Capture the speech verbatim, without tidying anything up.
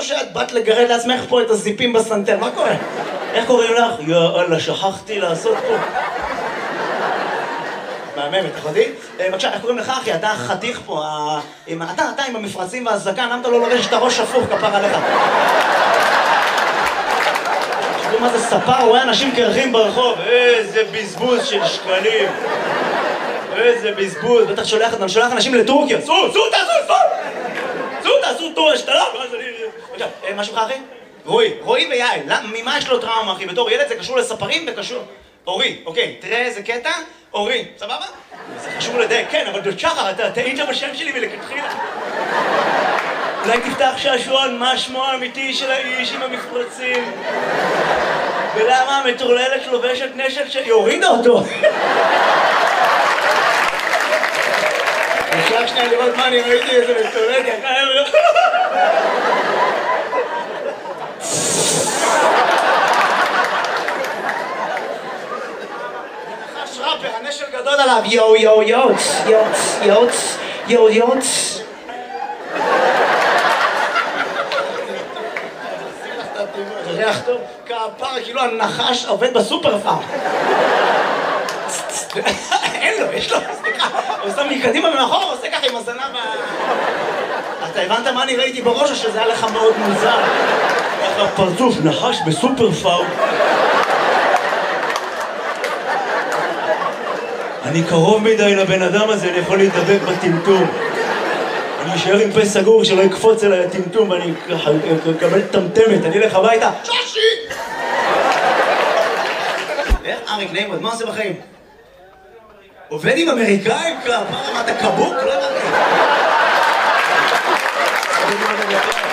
שאת באת לגרד לעצמך פה את הזיפים בסנטר, מה קורה? איך קוראים לך? יאללה, שכחתי לעשות פה. מהממת, אחותי? בבקשה, איך קוראים לך אחי? אתה חתיך פה, אתה, אתה עם המפרצים והזקן, למה אתה לא לובש את הראש הפוך כפר עליך? תראו מה זה ספר, הוא רואה אנשים קרחים ברחוב, איזה בזבוז של שקלים. איזה בזבוז, בטח שולח אנשים לטורקיה, סעו, סעו, תעשו, סעו! סעו, תעשו טור השתלה, ואז אני... בבקשה, משהו לך אחי? רועי, רועי ויעל, ממה יש לו טראומה אחי? בתור ילד זה קשור לספרים וקשור... אורי, אוקיי, תראה איזה קטע, אורי, סבבה? זה חשוב לדייק, כן, אבל שחר, אתה טעית בשם שלי מלכתחילה. אולי תפתח שעשועון, מה שמו האמיתי של האיש עם המפרצים? ולמה המטורללת לובשת נשק שהיא הורידה אותו? נשלח שנייה לראות מה אני ראיתי איזה מטורללת, ראפר, הנשל גדול עליו, יו יו יוץ, יוץ, יוץ, יו יוץ. זה ריח טוב, כפר, כאילו הנחש עובד בסופר פארם. אין לו, יש לו, סליחה, הוא שם לי קדימה ומאחור, הוא עושה ככה עם הזנב ה... אתה הבנת מה אני ראיתי בראש או שזה היה לך מאוד מוזר? ככה פרצוף, נחש בסופר פארם. אני קרוב מדי לבן אדם הזה, אני יכול להתדבק בטמטום. אני אשאר עם פה סגור שלא יקפוץ אליי הטמטום ואני אקבל טמטמת, אני אלך הביתה. שושי! אריק נעים, מה עושה בחיים? עובד עם אמריקאים? מה, אתה קבוק? לא הבנתי.